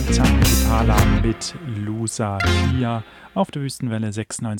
Impala mit Lusa hier auf der Wüstenwelle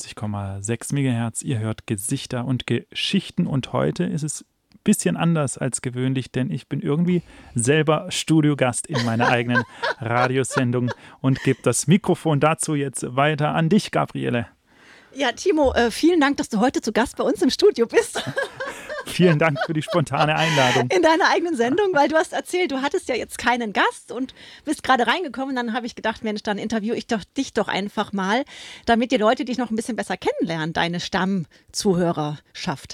96,6 MHz. Ihr hört Gesichter und Geschichten und heute ist es ein bisschen anders als gewöhnlich, denn ich bin irgendwie selber Studiogast in meiner eigenen Radiosendung und gebe das Mikrofon dazu jetzt weiter an dich, Gabriele. Ja, Timo, vielen Dank, dass du heute zu Gast bei uns im Studio bist. Vielen Dank für die spontane Einladung. In deiner eigenen Sendung, weil du hast erzählt, du hattest ja jetzt keinen Gast und bist gerade reingekommen. Dann habe ich gedacht, Mensch, dann interviewe ich dich doch einfach mal, damit die Leute dich noch ein bisschen besser kennenlernen, deine Stammzuhörerschaft.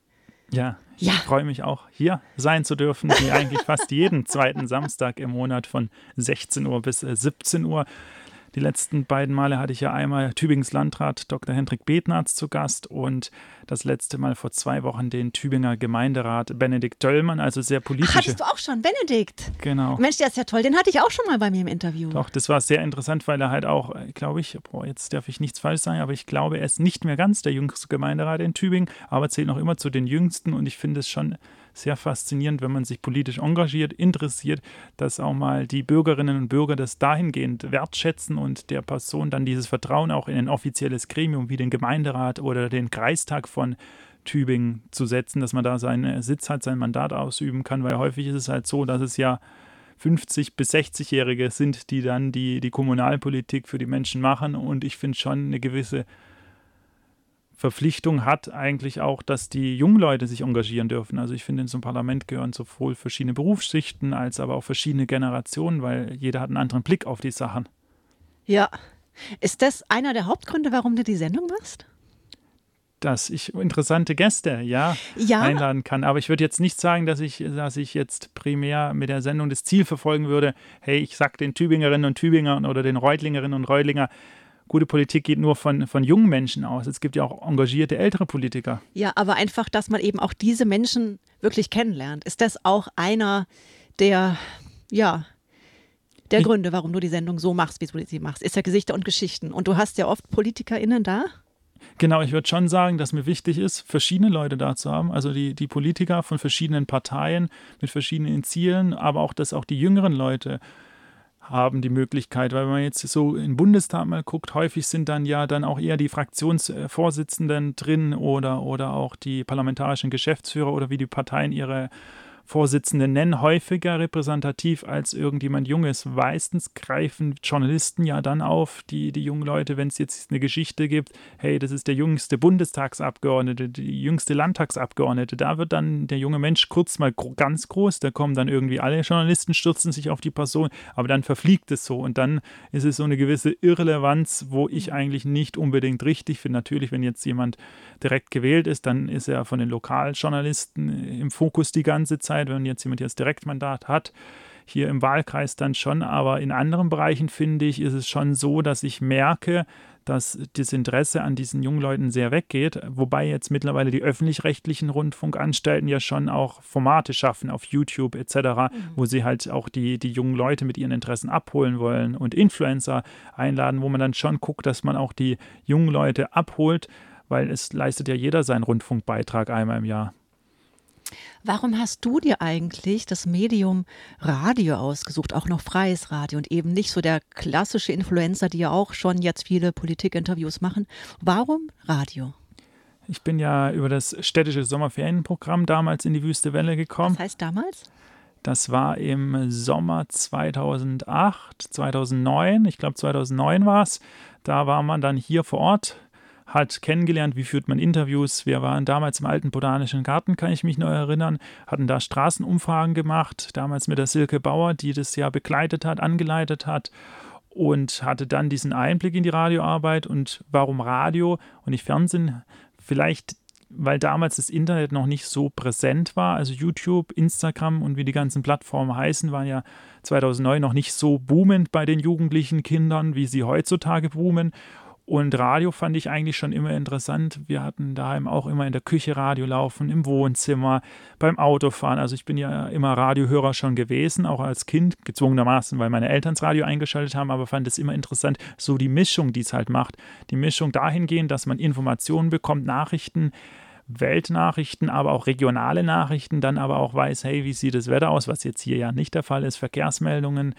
Ja, ich freue mich auch, hier sein zu dürfen, wie eigentlich fast jeden zweiten Samstag im Monat von 16 Uhr bis 17 Uhr. Die letzten beiden Male hatte ich ja einmal Tübingens Landrat Dr. Hendrik Betnarz zu Gast und das letzte Mal vor 2 Wochen den Tübinger Gemeinderat Benedikt Döllmann, also sehr politische. Ach, hattest du auch schon, Benedikt? Genau. Mensch, der ist ja toll, den hatte ich auch schon mal bei mir im Interview. Doch, das war sehr interessant, weil er halt auch, glaube ich, jetzt darf ich nichts falsch sagen, aber ich glaube, er ist nicht mehr ganz der jüngste Gemeinderat in Tübingen, aber zählt noch immer zu den jüngsten und ich finde es schon sehr faszinierend, wenn man sich politisch engagiert, interessiert, dass auch mal die Bürgerinnen und Bürger das dahingehend wertschätzen und der Person dann dieses Vertrauen auch in ein offizielles Gremium wie den Gemeinderat oder den Kreistag von Tübingen zu setzen, dass man da seinen Sitz hat, sein Mandat ausüben kann, weil häufig ist es halt so, dass es ja 50- bis 60-Jährige sind, die dann die Kommunalpolitik für die Menschen machen und ich finde schon eine gewisse Verpflichtung hat eigentlich auch, dass die jungen Leute sich engagieren dürfen. Also ich finde, in so ein Parlament gehören sowohl verschiedene Berufsschichten als aber auch verschiedene Generationen, weil jeder hat einen anderen Blick auf die Sachen. Ja. Ist das einer der Hauptgründe, warum du die Sendung machst? Dass ich interessante Gäste einladen kann. Aber ich würde jetzt nicht sagen, dass ich jetzt primär mit der Sendung das Ziel verfolgen würde, hey, ich sag den Tübingerinnen und Tübingern oder den Reutlingerinnen und Reutlinger, gute Politik geht nur von jungen Menschen aus. Es gibt ja auch engagierte ältere Politiker. Ja, aber einfach, dass man eben auch diese Menschen wirklich kennenlernt. Ist das auch einer der Gründe, warum du die Sendung so machst, wie du sie machst? Ist ja Gesichter und Geschichten. Und du hast ja oft PolitikerInnen da. Genau, ich würde schon sagen, dass mir wichtig ist, verschiedene Leute da zu haben. Also die Politiker von verschiedenen Parteien mit verschiedenen Zielen, aber auch, dass auch die jüngeren Leute haben die Möglichkeit, weil wenn man jetzt so im Bundestag mal guckt, häufig sind dann auch eher die Fraktionsvorsitzenden drin oder auch die parlamentarischen Geschäftsführer oder wie die Parteien ihre Vorsitzenden nennen, häufiger repräsentativ als irgendjemand Junges. Meistens greifen Journalisten ja dann auf, die jungen Leute, wenn es jetzt eine Geschichte gibt, hey, das ist der jüngste Bundestagsabgeordnete, die jüngste Landtagsabgeordnete, da wird dann der junge Mensch kurz mal ganz groß, da kommen dann irgendwie alle Journalisten, stürzen sich auf die Person, aber dann verfliegt es so und dann ist es so eine gewisse Irrelevanz, wo ich eigentlich nicht unbedingt richtig finde. Natürlich, wenn jetzt jemand direkt gewählt ist, dann ist er von den Lokaljournalisten im Fokus die ganze Zeit. Wenn jetzt jemand das Direktmandat hat, hier im Wahlkreis dann schon, aber in anderen Bereichen finde ich, ist es schon so, dass ich merke, dass das Interesse an diesen jungen Leuten sehr weggeht, wobei jetzt mittlerweile die öffentlich-rechtlichen Rundfunkanstalten ja schon auch Formate schaffen auf YouTube etc., wo sie halt auch die jungen Leute mit ihren Interessen abholen wollen und Influencer einladen, wo man dann schon guckt, dass man auch die jungen Leute abholt, weil es leistet ja jeder seinen Rundfunkbeitrag einmal im Jahr. Warum hast du dir eigentlich das Medium Radio ausgesucht, auch noch freies Radio und eben nicht so der klassische Influencer, die ja auch schon jetzt viele Politikinterviews machen? Warum Radio? Ich bin ja über das städtische Sommerferienprogramm damals in die Wüste Welle gekommen. Was heißt damals? Das war im Sommer 2008, 2009, ich glaube 2009 war es. Da war man dann hier vor Ort, hat kennengelernt, wie führt man Interviews. Wir waren damals im alten Botanischen Garten, kann ich mich noch erinnern, hatten da Straßenumfragen gemacht, damals mit der Silke Bauer, die das ja begleitet hat, angeleitet hat und hatte dann diesen Einblick in die Radioarbeit und warum Radio und nicht Fernsehen. Vielleicht, weil damals das Internet noch nicht so präsent war, also YouTube, Instagram und wie die ganzen Plattformen heißen, waren ja 2009 noch nicht so boomend bei den jugendlichen Kindern, wie sie heutzutage boomen. Und Radio fand ich eigentlich schon immer interessant. Wir hatten daheim auch immer in der Küche Radio laufen, im Wohnzimmer, beim Autofahren. Also ich bin ja immer Radiohörer schon gewesen, auch als Kind, gezwungenermaßen, weil meine Eltern das Radio eingeschaltet haben, aber fand es immer interessant, so die Mischung, die es halt macht. Die Mischung dahingehend, dass man Informationen bekommt, Nachrichten, Weltnachrichten, aber auch regionale Nachrichten, dann aber auch weiß, hey, wie sieht das Wetter aus, was jetzt hier ja nicht der Fall ist, Verkehrsmeldungen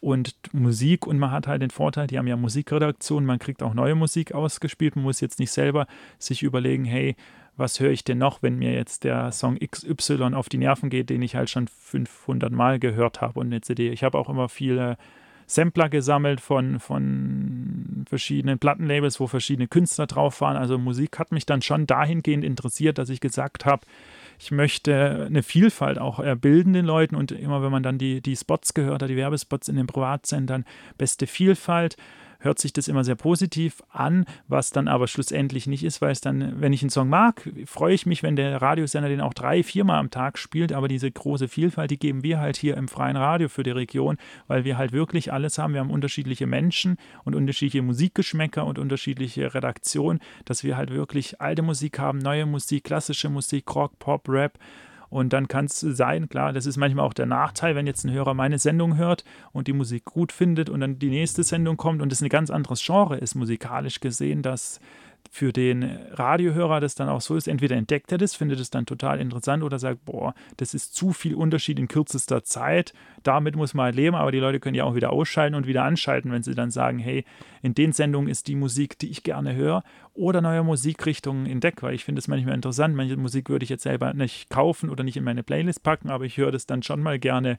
und Musik, und man hat halt den Vorteil, die haben ja Musikredaktion, man kriegt auch neue Musik ausgespielt, man muss jetzt nicht selber sich überlegen, hey, was höre ich denn noch, wenn mir jetzt der Song XY auf die Nerven geht, den ich halt schon 500 Mal gehört habe und eine CD. Ich habe auch immer viele Sampler gesammelt von verschiedenen Plattenlabels, wo verschiedene Künstler drauf waren. Also Musik hat mich dann schon dahingehend interessiert, dass ich gesagt habe, ich möchte eine Vielfalt auch bilden den Leuten, und immer wenn man dann die Spots gehört hat, die Werbespots in den Privatsendern, beste Vielfalt, hört sich das immer sehr positiv an, was dann aber schlussendlich nicht ist, weil es dann, wenn ich einen Song mag, freue ich mich, wenn der Radiosender den auch 3-4 Mal am Tag spielt, aber diese große Vielfalt, die geben wir halt hier im freien Radio für die Region, weil wir halt wirklich alles haben. Wir haben unterschiedliche Menschen und unterschiedliche Musikgeschmäcker und unterschiedliche Redaktionen, dass wir halt wirklich alte Musik haben, neue Musik, klassische Musik, Rock, Pop, Rap. Und dann kann es sein, klar, das ist manchmal auch der Nachteil, wenn jetzt ein Hörer meine Sendung hört und die Musik gut findet und dann die nächste Sendung kommt und es ein ganz anderes Genre ist, musikalisch gesehen, dass für den Radiohörer das dann auch so ist, entweder entdeckt er das, findet es dann total interessant oder sagt, boah, das ist zu viel Unterschied in kürzester Zeit, damit muss man halt leben, aber die Leute können ja auch wieder ausschalten und wieder anschalten, wenn sie dann sagen, hey, in den Sendungen ist die Musik, die ich gerne höre, oder neue Musikrichtungen entdecke, weil ich finde es manchmal interessant, manche Musik würde ich jetzt selber nicht kaufen oder nicht in meine Playlist packen, aber ich höre das dann schon mal gerne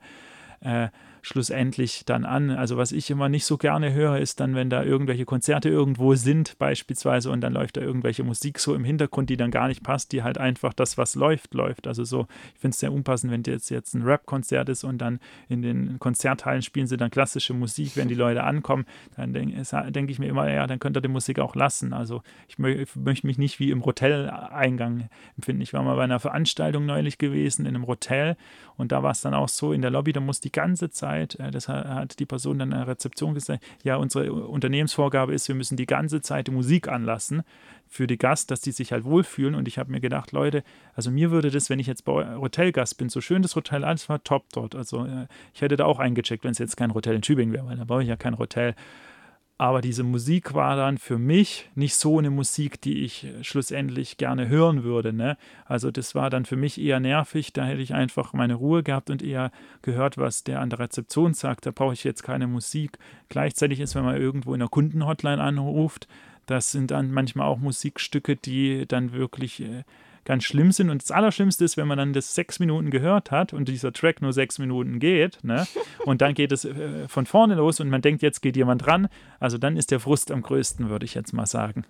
schlussendlich dann an. Also was ich immer nicht so gerne höre, ist dann, wenn da irgendwelche Konzerte irgendwo sind beispielsweise und dann läuft da irgendwelche Musik so im Hintergrund, die dann gar nicht passt, die halt einfach das, was läuft. Also so, ich finde es sehr unpassend, wenn jetzt ein Rap-Konzert ist und dann in den Konzerthallen spielen sie dann klassische Musik, wenn die Leute ankommen, dann denke ich mir immer, ja, dann könnt ihr die Musik auch lassen. Also ich möchte mich nicht wie im Hoteleingang empfinden. Ich war mal bei einer Veranstaltung neulich gewesen in einem Hotel und da war es dann auch so in der Lobby, da muss die ganze Zeit, das hat die Person dann in der Rezeption gesagt, ja, unsere Unternehmensvorgabe ist, wir müssen die ganze Zeit die Musik anlassen für die Gast, dass die sich halt wohlfühlen. Und ich habe mir gedacht, Leute, also mir würde das, wenn ich jetzt bei Hotelgast bin, so schön das Hotel, alles war top dort. Also ich hätte da auch eingecheckt, wenn es jetzt kein Hotel in Tübingen wäre, weil da brauche ich ja kein Hotel. Aber diese Musik war dann für mich nicht so eine Musik, die ich schlussendlich gerne hören würde. Ne? Also das war dann für mich eher nervig. Da hätte ich einfach meine Ruhe gehabt und eher gehört, was der an der Rezeption sagt. Da brauche ich jetzt keine Musik. Gleichzeitig ist, wenn man irgendwo in der Kundenhotline anruft, das sind dann manchmal auch Musikstücke, die dann wirklich ganz schlimm sind. Und das Allerschlimmste ist, wenn man dann das 6 Minuten gehört hat und dieser Track nur 6 Minuten geht, ne? Und dann geht es von vorne los und man denkt, jetzt geht jemand ran. Also dann ist der Frust am größten, würde ich jetzt mal sagen.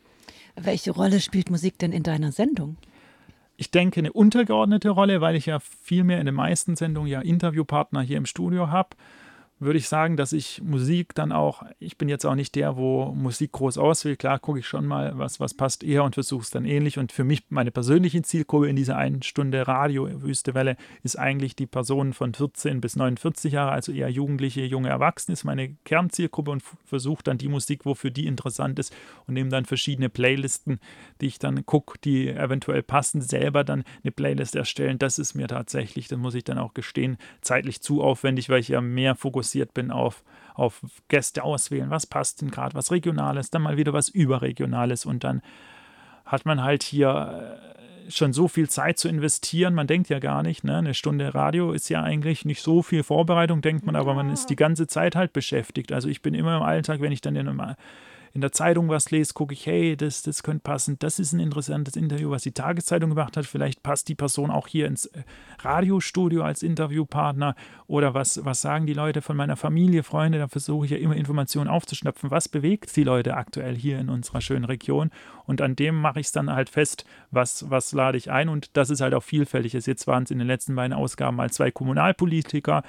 Welche Rolle spielt Musik denn in deiner Sendung? Ich denke, eine untergeordnete Rolle, weil ich ja viel mehr in den meisten Sendungen ja Interviewpartner hier im Studio habe. Würde ich sagen, dass ich Musik dann auch, ich bin jetzt auch nicht der, wo Musik groß auswählt. Klar gucke ich schon mal, was passt eher und versuche es dann ähnlich. Und für mich, meine persönliche Zielgruppe in dieser 1 Stunde Radio Wüste Welle ist eigentlich die Personen von 14 bis 49 Jahre, also eher Jugendliche, junge Erwachsene ist meine Kernzielgruppe und versuche dann die Musik, wofür die interessant ist und nehme dann verschiedene Playlisten, die ich dann gucke, die eventuell passen, selber dann eine Playlist erstellen. Das ist mir tatsächlich, das muss ich dann auch gestehen, zeitlich zu aufwendig, weil ich ja mehr fokussiert bin auf Gäste auswählen, was passt denn gerade, was Regionales, dann mal wieder was Überregionales und dann hat man halt hier schon so viel Zeit zu investieren, man denkt ja gar nicht, ne? Eine Stunde Radio ist ja eigentlich nicht so viel Vorbereitung, denkt man, aber man ist die ganze Zeit halt beschäftigt. Also ich bin immer im Alltag, wenn ich dann in der Zeitung was lese, gucke ich, hey, das könnte passen, das ist ein interessantes Interview, was die Tageszeitung gemacht hat, vielleicht passt die Person auch hier ins Radiostudio als Interviewpartner oder was sagen die Leute von meiner Familie, Freunde, da versuche ich ja immer Informationen aufzuschnappen, was bewegt die Leute aktuell hier in unserer schönen Region und an dem mache ich es dann halt fest, was lade ich ein und das ist halt auch vielfältig. Jetzt waren es in den letzten beiden Ausgaben mal 2 Kommunalpolitiker.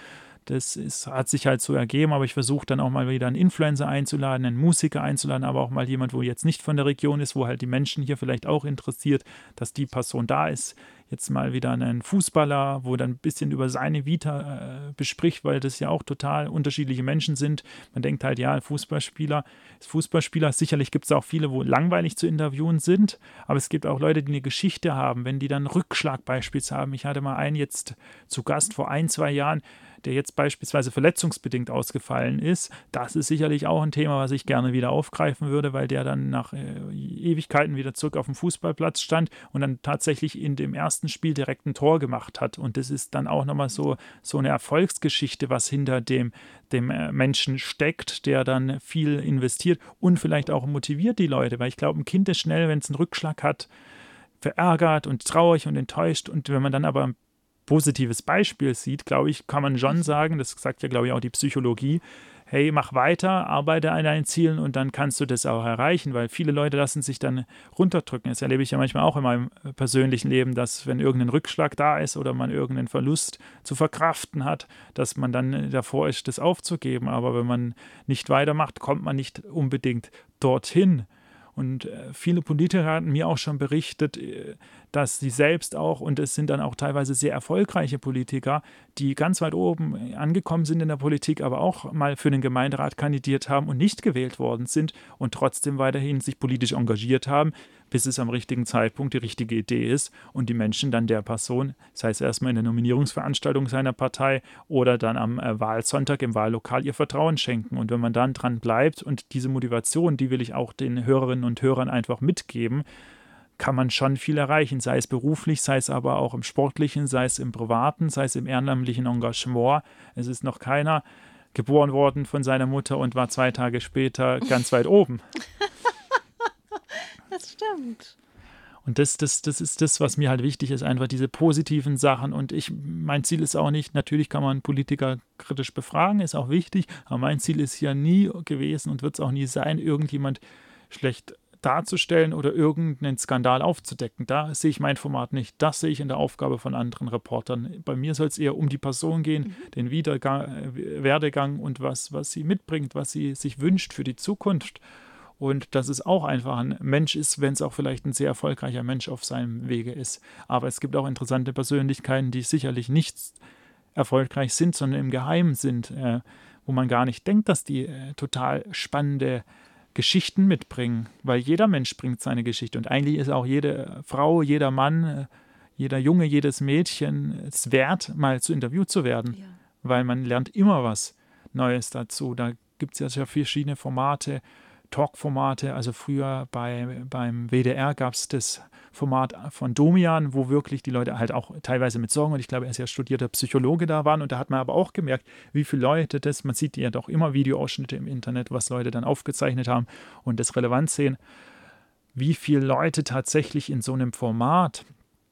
Hat sich halt so ergeben, aber ich versuche dann auch mal wieder einen Influencer einzuladen, einen Musiker einzuladen, aber auch mal jemand, wo jetzt nicht von der Region ist, wo halt die Menschen hier vielleicht auch interessiert, dass die Person da ist. Jetzt mal wieder einen Fußballer, wo dann ein bisschen über seine Vita bespricht, weil das ja auch total unterschiedliche Menschen sind. Man denkt halt, ja, Fußballspieler ist Fußballspieler. Sicherlich gibt es auch viele, wo langweilig zu interviewen sind, aber es gibt auch Leute, die eine Geschichte haben, wenn die dann Rückschlag beispielsweise haben. Ich hatte mal einen jetzt zu Gast vor 1-2 Jahren, der jetzt beispielsweise verletzungsbedingt ausgefallen ist, das ist sicherlich auch ein Thema, was ich gerne wieder aufgreifen würde, weil der dann nach Ewigkeiten wieder zurück auf dem Fußballplatz stand und dann tatsächlich in dem ersten Spiel direkt ein Tor gemacht hat. Und das ist dann auch nochmal so eine Erfolgsgeschichte, was hinter dem Menschen steckt, der dann viel investiert und vielleicht auch motiviert die Leute, weil ich glaube, ein Kind ist schnell, wenn es einen Rückschlag hat, verärgert und traurig und enttäuscht. Und wenn man dann aber ein positives Beispiel sieht, glaube ich, kann man schon sagen, das sagt ja, glaube ich, auch die Psychologie, hey, mach weiter, arbeite an deinen Zielen und dann kannst du das auch erreichen, weil viele Leute lassen sich dann runterdrücken. Das erlebe ich ja manchmal auch in meinem persönlichen Leben, dass wenn irgendein Rückschlag da ist oder man irgendeinen Verlust zu verkraften hat, dass man dann davor ist, das aufzugeben. Aber wenn man nicht weitermacht, kommt man nicht unbedingt dorthin. Und viele Politiker hatten mir auch schon berichtet, dass sie selbst auch, und es sind dann auch teilweise sehr erfolgreiche Politiker, die ganz weit oben angekommen sind in der Politik, aber auch mal für den Gemeinderat kandidiert haben und nicht gewählt worden sind und trotzdem weiterhin sich politisch engagiert haben, bis es am richtigen Zeitpunkt die richtige Idee ist und die Menschen dann der Person, sei es erstmal in der Nominierungsveranstaltung seiner Partei oder dann am Wahlsonntag im Wahllokal ihr Vertrauen schenken. Und wenn man dann dran bleibt und diese Motivation, die will ich auch den Hörerinnen und Hörern einfach mitgeben, kann man schon viel erreichen, sei es beruflich, sei es aber auch im Sportlichen, sei es im Privaten, sei es im ehrenamtlichen Engagement. Es ist noch keiner geboren worden von seiner Mutter und war 2 Tage später ganz weit oben. Das stimmt. Und das ist das, was mir halt wichtig ist, einfach diese positiven Sachen. Und mein Ziel ist auch nicht, natürlich kann man Politiker kritisch befragen, ist auch wichtig, aber mein Ziel ist ja nie gewesen und wird es auch nie sein, irgendjemand schlecht darzustellen oder irgendeinen Skandal aufzudecken. Da sehe ich mein Format nicht. Das sehe ich in der Aufgabe von anderen Reportern. Bei mir soll es eher um die Person gehen, den Werdegang und was sie mitbringt, was sie sich wünscht für die Zukunft. Und dass es auch einfach ein Mensch ist, wenn es auch vielleicht ein sehr erfolgreicher Mensch auf seinem Wege ist. Aber es gibt auch interessante Persönlichkeiten, die sicherlich nicht erfolgreich sind, sondern im Geheimen sind, wo man gar nicht denkt, dass die total spannende Geschichten mitbringen, weil jeder Mensch bringt seine Geschichte und eigentlich ist auch jede Frau, jeder Mann, jeder Junge, jedes Mädchen es wert, mal zu Interview zu werden, weil man lernt immer was Neues dazu. Da gibt es ja verschiedene Formate, Talkformate, also früher beim WDR gab es das Format von Domian, wo wirklich die Leute halt auch teilweise mit Sorgen, und ich glaube, er ist ja studierter Psychologe, da waren, und da hat man aber auch gemerkt, wie viele Leute man sieht ja doch immer Videoausschnitte im Internet, was Leute dann aufgezeichnet haben und das relevant sehen, wie viele Leute tatsächlich in so einem Format,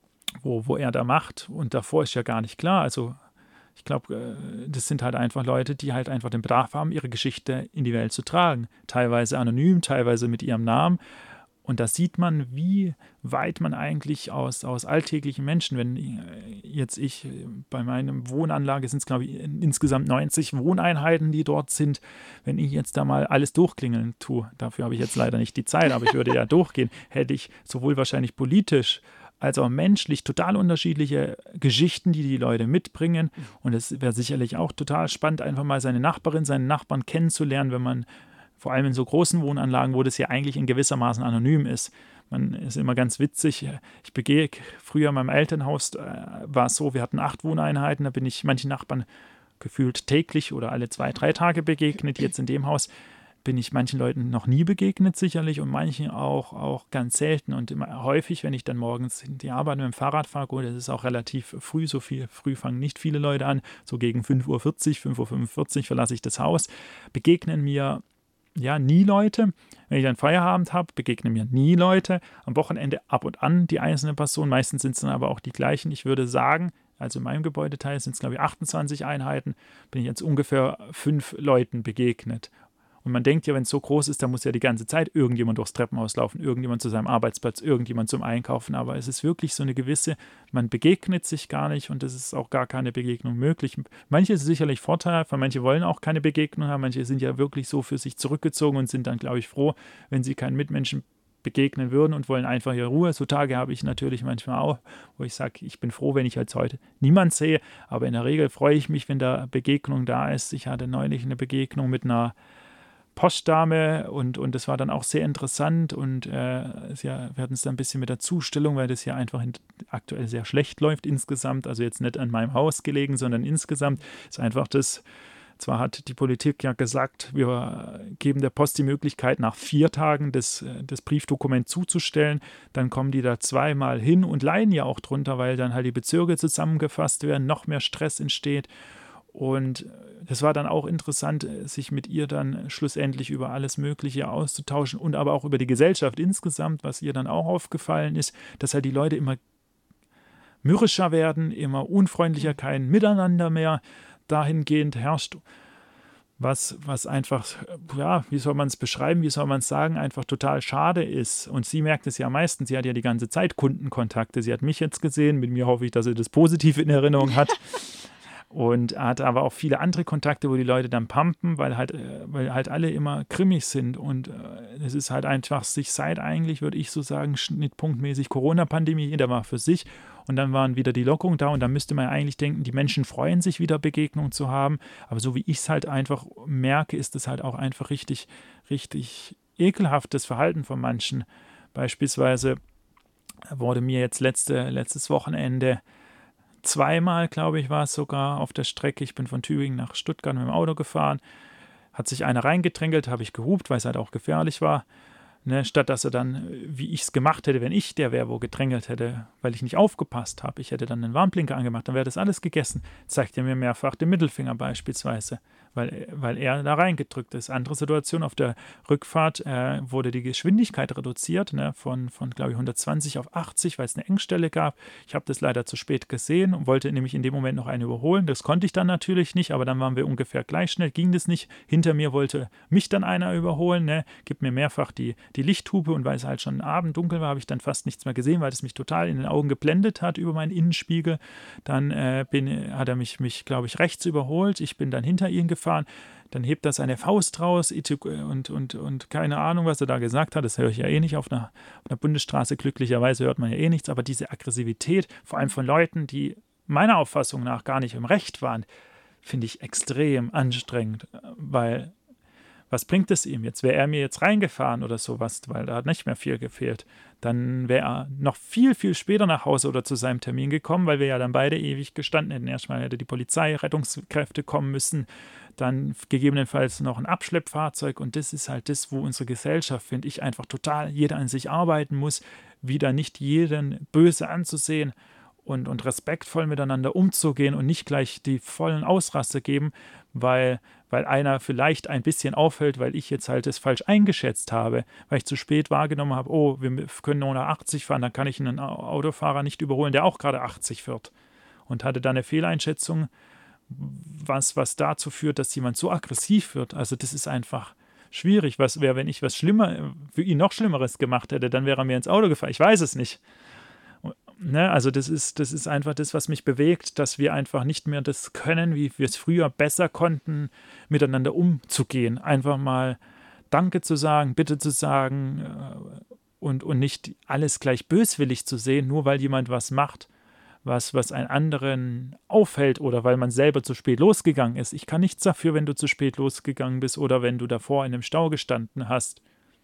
wo er da macht, und davor ist ja gar nicht klar, also ich glaube, das sind halt einfach Leute, die halt einfach den Bedarf haben, ihre Geschichte in die Welt zu tragen. Teilweise anonym, teilweise mit ihrem Namen. Und da sieht man, wie weit man eigentlich aus alltäglichen Menschen, wenn jetzt bei meiner Wohnanlage sind es, glaube ich, insgesamt 90 Wohneinheiten, die dort sind, wenn ich jetzt da mal alles durchklingeln tue, dafür habe ich jetzt leider nicht die Zeit, aber ich würde ja durchgehen, hätte ich sowohl wahrscheinlich politisch als auch menschlich total unterschiedliche Geschichten, die Leute mitbringen. Und es wäre sicherlich auch total spannend, einfach mal seine Nachbarin, seinen Nachbarn kennenzulernen, wenn man vor allem in so großen Wohnanlagen, wo das ja eigentlich in gewissermaßen anonym ist. Man ist immer ganz witzig. Ich begehe früher in meinem Elternhaus, war es so, wir hatten 8 Wohneinheiten, da bin ich manchen Nachbarn gefühlt täglich oder alle 2, 3 Tage begegnet. Jetzt in dem Haus bin ich manchen Leuten noch nie begegnet sicherlich und manchen auch ganz selten und immer häufig, wenn ich dann morgens in die Arbeit mit dem Fahrrad fahre, gut, das ist auch relativ früh, früh fangen nicht viele Leute an, so gegen 5:40 Uhr, 5:45 Uhr verlasse ich das Haus, begegnen mir ja nie Leute. Wenn ich dann Feierabend habe, begegnen mir nie Leute. Am Wochenende ab und an die einzelnen Personen, meistens sind es dann aber auch die gleichen. Ich würde sagen, also in meinem Gebäudeteil sind es, glaube ich, 28 Einheiten, bin ich jetzt ungefähr 5 Leuten begegnet. Und man denkt ja, wenn es so groß ist, dann muss ja die ganze Zeit irgendjemand durchs Treppenhaus laufen, irgendjemand zu seinem Arbeitsplatz, irgendjemand zum Einkaufen. Aber es ist wirklich so eine gewisse, man begegnet sich gar nicht und es ist auch gar keine Begegnung möglich. Manche ist sicherlich vorteilhaft, weil manche wollen auch keine Begegnung haben. Manche sind ja wirklich so für sich zurückgezogen und sind dann, glaube ich, froh, wenn sie keinen Mitmenschen begegnen würden und wollen einfach ihre Ruhe. So Tage habe ich natürlich manchmal auch, wo ich sage, ich bin froh, wenn ich jetzt heute niemand sehe. Aber in der Regel freue ich mich, wenn da Begegnung da ist. Ich hatte neulich eine Begegnung mit einer Postdame und das war dann auch sehr interessant und wir hatten es dann ein bisschen mit der Zustellung, weil das ja einfach aktuell sehr schlecht läuft insgesamt, also jetzt nicht an meinem Haus gelegen, sondern insgesamt ist einfach das. Zwar hat die Politik ja gesagt, wir geben der Post die Möglichkeit, nach 4 Tagen das Briefdokument zuzustellen. Dann kommen die da 2-mal hin und leiden ja auch drunter, weil dann halt die Bezirke zusammengefasst werden, noch mehr Stress entsteht. Und das war dann auch interessant, sich mit ihr dann schlussendlich über alles Mögliche auszutauschen und aber auch über die Gesellschaft insgesamt, was ihr dann auch aufgefallen ist, dass halt die Leute immer mürrischer werden, immer unfreundlicher, kein Miteinander mehr dahingehend herrscht, was einfach, ja, wie soll man es beschreiben, wie soll man es sagen, einfach total schade ist. Und sie merkt es ja meistens, sie hat ja die ganze Zeit Kundenkontakte, sie hat mich jetzt gesehen, mit mir hoffe ich, dass sie das positiv in Erinnerung hat. Und hat aber auch viele andere Kontakte, wo die Leute dann pumpen, weil halt alle immer grimmig sind. Und es ist halt einfach sich seit eigentlich, würde ich so sagen, schnittpunktmäßig Corona-Pandemie, jeder war für sich. Und dann waren wieder die Lockerungen da und dann müsste man ja eigentlich denken, die Menschen freuen sich wieder Begegnungen zu haben. Aber so wie ich es halt einfach merke, ist es halt auch einfach richtig, richtig ekelhaftes Verhalten von manchen. Beispielsweise wurde mir jetzt letztes Wochenende 2-mal, glaube ich, war es sogar auf der Strecke. Ich bin von Tübingen nach Stuttgart mit dem Auto gefahren. Hat sich einer reingedrängelt, habe ich gehupt, weil es halt auch gefährlich war. Ne, statt dass er dann, wie ich es gemacht hätte, wenn ich der wäre, wo gedrängelt hätte, weil ich nicht aufgepasst habe. Ich hätte dann einen Warnblinker angemacht, dann wäre das alles gegessen. Zeigt er mir mehrfach den Mittelfinger beispielsweise, weil er da reingedrückt ist. Andere Situation, auf der Rückfahrt wurde die Geschwindigkeit reduziert, ne, von glaube ich, 120 auf 80, weil es eine Engstelle gab. Ich habe das leider zu spät gesehen und wollte nämlich in dem Moment noch einen überholen. Das konnte ich dann natürlich nicht, aber dann waren wir ungefähr gleich schnell, ging das nicht. Hinter mir wollte mich dann einer überholen, ne, gibt mir mehrfach die Lichthupe und weil es halt schon Abend dunkel war, habe ich dann fast nichts mehr gesehen, weil es mich total in den Augen geblendet hat über meinen Innenspiegel. Dann hat er mich, glaube ich, rechts überholt. Ich bin dann hinter ihn gefahren. Dann hebt er seine Faust raus und keine Ahnung, was er da gesagt hat. Das höre ich ja eh nicht auf einer Bundesstraße. Glücklicherweise hört man ja eh nichts. Aber diese Aggressivität, vor allem von Leuten, die meiner Auffassung nach gar nicht im Recht waren, finde ich extrem anstrengend, weil was bringt es ihm jetzt? Wäre er mir jetzt reingefahren oder sowas, weil da hat nicht mehr viel gefehlt, dann wäre er noch viel, viel später nach Hause oder zu seinem Termin gekommen, weil wir ja dann beide ewig gestanden hätten. Erstmal hätte die Polizei, Rettungskräfte kommen müssen, dann gegebenenfalls noch ein Abschleppfahrzeug und das ist halt das, wo unsere Gesellschaft, finde ich, einfach total jeder an sich arbeiten muss, wieder nicht jeden böse anzusehen und respektvoll miteinander umzugehen und nicht gleich die vollen Ausraster geben, weil einer vielleicht ein bisschen auffällt, weil ich jetzt halt es falsch eingeschätzt habe, weil ich zu spät wahrgenommen habe, oh, wir können nur nach 80 fahren, dann kann ich einen Autofahrer nicht überholen, der auch gerade 80 fährt. Und hatte da eine Fehleinschätzung, was dazu führt, dass jemand so aggressiv wird. Also das ist einfach schwierig. Was wäre, wenn ich was für ihn noch Schlimmeres gemacht hätte, dann wäre er mir ins Auto gefahren. Ich weiß es nicht. Ne, also das ist einfach das, was mich bewegt, dass wir einfach nicht mehr das können, wie wir es früher besser konnten, miteinander umzugehen. Einfach mal Danke zu sagen, Bitte zu sagen und nicht alles gleich böswillig zu sehen, nur weil jemand was macht, was einen anderen auffällt oder weil man selber zu spät losgegangen ist. Ich kann nichts dafür, wenn du zu spät losgegangen bist oder wenn du davor in einem Stau gestanden hast.